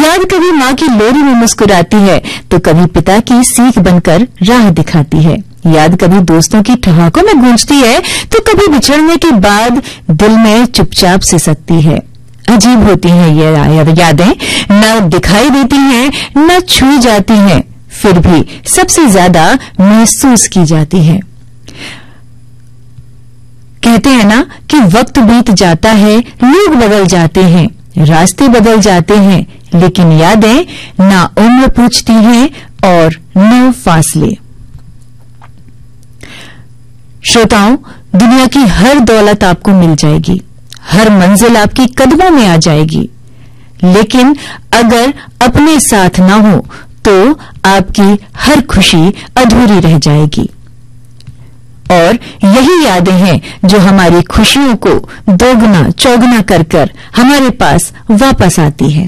याद कभी माँ की लोरी में मुस्कुराती है तो कभी पिता की सीख बनकर राह दिखाती है। याद कभी दोस्तों की ठहाकों में गूंजती है तो कभी बिछड़ने के बाद दिल में चुपचाप सिसकती है। अजीब होती हैं ये यादें, न दिखाई देती हैं न छू जाती हैं, फिर भी सबसे ज्यादा महसूस की जाती हैं। कहते हैं ना कि वक्त बीत जाता है, लोग बदल जाते हैं, रास्ते बदल जाते हैं, लेकिन यादें ना उम्र पूछती हैं और न फासले। श्रोताओं, दुनिया की हर दौलत आपको मिल जाएगी, हर मंजिल आपकी कदमों में आ जाएगी, लेकिन अगर अपने साथ ना हो तो आपकी हर खुशी अधूरी रह जाएगी। और यही यादें हैं जो हमारी खुशियों को दोगुना चौगुना कर हमारे पास वापस आती हैं।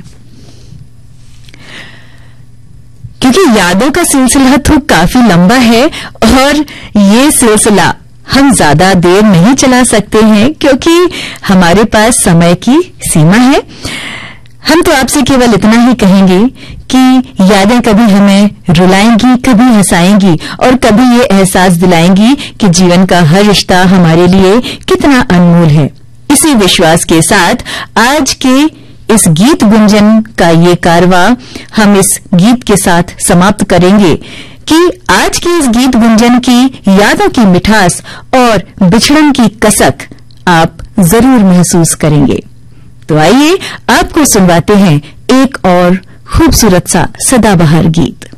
क्योंकि यादों का सिलसिला तो काफी लंबा है और ये सिलसिला हम ज्यादा देर नहीं चला सकते हैं क्योंकि हमारे पास समय की सीमा है। हम तो आपसे केवल इतना ही कहेंगे कि यादें कभी हमें रुलाएंगी, कभी हंसाएंगी और कभी ये एहसास दिलाएंगी कि जीवन का हर रिश्ता हमारे लिए कितना अनमोल है। इसी विश्वास के साथ आज के इस गीत गुंजन का ये कारवां हम इस गीत के साथ समाप्त करेंगे कि आज के इस गीत गुंजन की यादों की मिठास और बिछड़न की कसक आप जरूर महसूस करेंगे। तो आइए आपको सुनवाते हैं एक और खूबसूरत सा सदाबहार गीत।